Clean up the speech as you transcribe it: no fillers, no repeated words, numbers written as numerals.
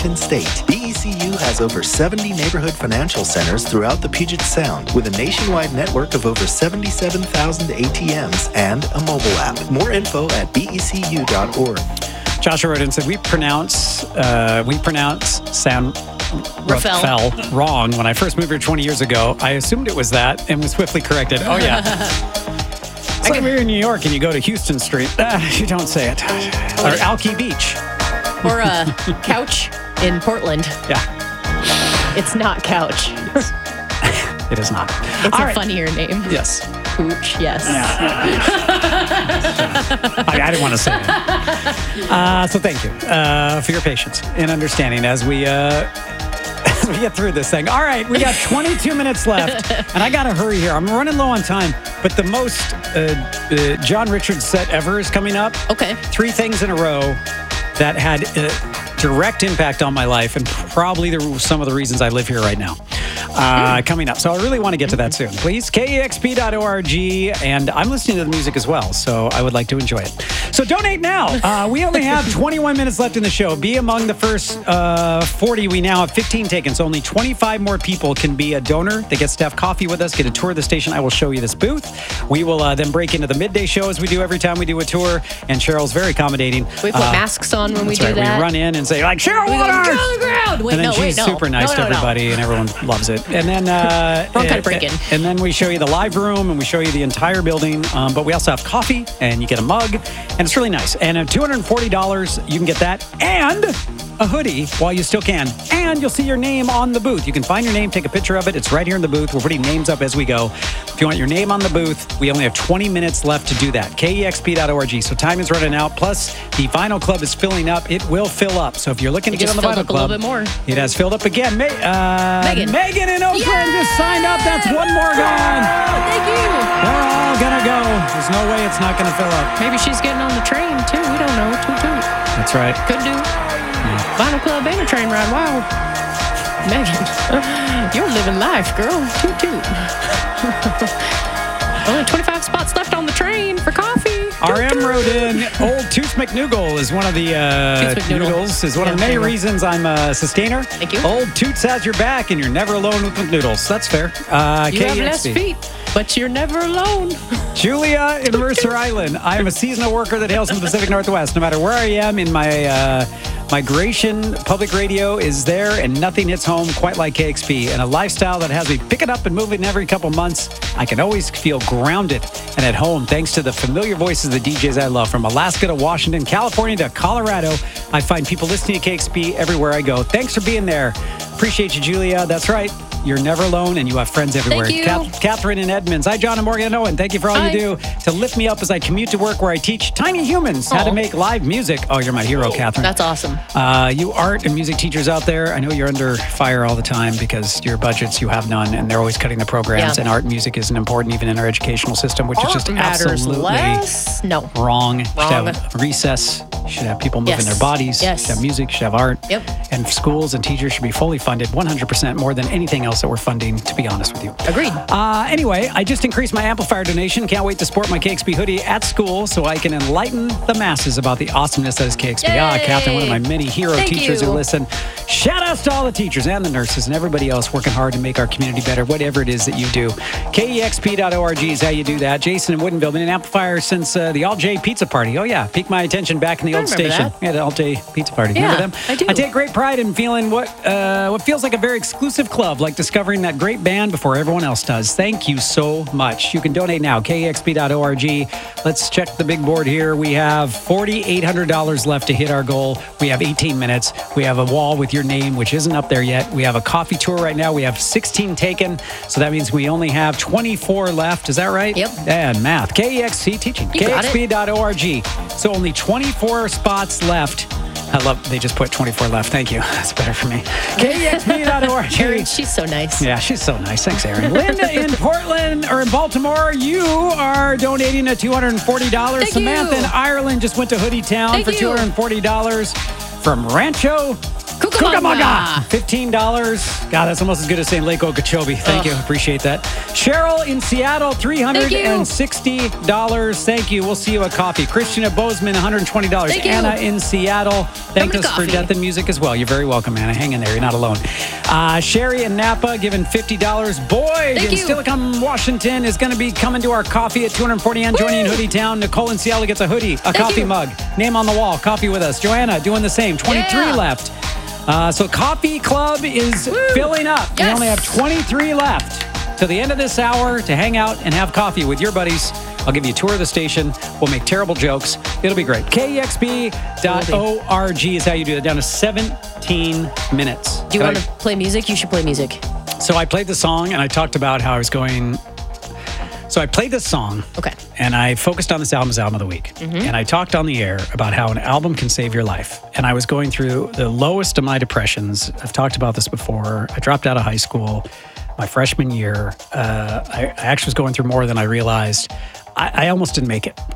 State. BECU has over 70 neighborhood financial centers throughout the Puget Sound with a nationwide network of over 77,000 ATMs and a mobile app. More info at becu.org. Joshua wrote in and said, we pronounce San Rafael wrong. When I first moved here 20 years ago, I assumed it was that and was swiftly corrected. Oh, yeah. It's like you're in New York and you go to Houston Street. You don't say it. Or Alki Beach. Or Couch in Portland. Yeah. It's not Couch. It is not. It's a funnier name. Yes. Pooch, yes. Yeah. I didn't want to say it. So thank you for your patience and understanding as we get through this thing. All right, we got 22 minutes left, and I got to hurry here. I'm running low on time, but the most John Richards set ever is coming up. Okay. 3 things in a row that had direct impact on my life and probably some of the reasons I live here right now. Coming up. So I really want to get to that soon. Please, KEXP.org. And I'm listening to the music as well, so I would like to enjoy it. So donate now. We only have 21 minutes left in the show. Be among the first 40. We now have 15 taken, so only 25 more people can be a donor. They get to have coffee with us, get a tour of the station. I will show you this booth. We will then break into the midday show as we do every time we do a tour, and Cheryl's very accommodating. We put masks on when we do that. We run in and say, like, Cheryl Waters! Go on the ground! Wait, and then she's super nice to everybody, and everyone loves it. And then wrong kind of break-in. And then we show you the live room, and we show you the entire building. But we also have coffee, and you get a mug, and it's really nice. And at $240, you can get that, and a hoodie while you still can. And you'll see your name on the booth. You can find your name, take a picture of it. It's right here in the booth. We're putting names up as we go. If you want your name on the booth, we only have 20 minutes left to do that. KEXP.org. So time is running out. Plus, the Vinyl Club is filling up. It will fill up. So if you're looking to get on the Vinyl Club, a little bit more. It has filled up again. Megan in Oakland just signed up. That's one more gone. Thank you. They're all going to go. There's no way it's not going to fill up. Maybe she's getting on the train, too. We don't know. Toot, toot. That's right. Could do. Vinyl Club and a train ride. Wow. Megan, you're living life, girl. Toot, toot. Only 25 spots left on the train for coffee. RM wrote in, Old Toots McNougal is one of the noodles, is one of the many reasons I'm a sustainer. Thank you. Old Toots has your back and you're never alone with McNoodles. That's fair. You have less feet, but you're never alone. Julia in Mercer Island. I am a seasonal worker that hails from the Pacific Northwest. No matter where I am in my migration, public radio is there and nothing hits home quite like KXP. And a lifestyle that has me picking up and moving every couple months, I can always feel grounded and at home thanks to the familiar voices of the DJs I love. From Alaska to Washington, California to Colorado, I find people listening to KXP everywhere I go. Thanks for being there. Appreciate you, Julia. That's right. You're never alone, and you have friends everywhere. Thank you. Catherine in Edmonds. Hi, John and Morgan and Owen. Thank you for all you do to lift me up as I commute to work where I teach tiny humans how to make live music. Oh, you're my hero, Catherine. That's awesome. You art and music teachers out there, I know you're under fire all the time because your budgets, you have none, and they're always cutting the programs, and art and music isn't important even in our educational system, which is just absolutely wrong. You should have recess. You should have people moving their bodies. You should have music. You should have art. Yep. And schools and teachers should be fully funded 100% more than anything else that we're funding, to be honest with you. Agreed. Anyway, I just increased my amplifier donation. Can't wait to sport my KXP hoodie at school so I can enlighten the masses about the awesomeness that is KXP. Yay! Catherine, one of my many hero teachers who listen. Shout outs to all the teachers and the nurses and everybody else working hard to make our community better, whatever it is that you do. KEXP.org is how you do that. Jason in Woodinville, been an amplifier since the Alt J Pizza Party. Oh, yeah. Piqued my attention back in the old station. That. Yeah, the Alt J Pizza Party. Yeah, remember them? I do. I take great pride in feeling what feels like a very exclusive club, like discovering that great band before everyone else does. Thank you so much. You can donate now, KEXP.org. Let's check the big board here. We have $4,800 left to hit our goal. We have 18 minutes. We have a wall with your name, which isn't up there yet. We have a coffee tour right now. We have 16 taken, so that means we only have 24 left. Is that right? Yep. And math. KEXC teaching. KEXP.org. So only 24 spots left. I love, they just put 24 left. Thank you. That's better for me. KEXP.org. Erin, she's so nice. Yeah, she's so nice. Thanks, Erin. Linda in Portland, or in Baltimore, you are donating at $240. Samantha in Ireland just went to Hoodie Town for $240 from Rancho Cucamonga. $15. God, that's almost as good as saying Lake Okeechobee. Thank you. Appreciate that. Cheryl in Seattle, $360. Thank you. We'll see you at coffee. Christian at Bozeman, $120. Thank you. Anna in Seattle, thank us for death and music as well. You're very welcome, Anna. Hang in there. You're not alone. Sherry in Napa, giving $50. Boyd in Steilacoom, Washington, is going to be coming to our coffee at 240 and joining in Hoodie Town. Nicole in Seattle gets a hoodie, a coffee mug, name on the wall, coffee with us. Joanna doing the same. 23 left. So Coffee Club is filling up. Yes. We only have 23 left to the end of this hour to hang out and have coffee with your buddies. I'll give you a tour of the station. We'll make terrible jokes. It'll be great. KEXP.org is how you do that. Down to 17 minutes. Do you want to play music? You should play music. So I played the song and I talked about how I was going. So I played this song. Okay. And I focused on this album as Album of the Week. And I talked on the air about how an album can save your life. And I was going through the lowest of my depressions. I've talked about this before. I dropped out of high school my freshman year. I actually was going through more than I realized. I almost didn't make it.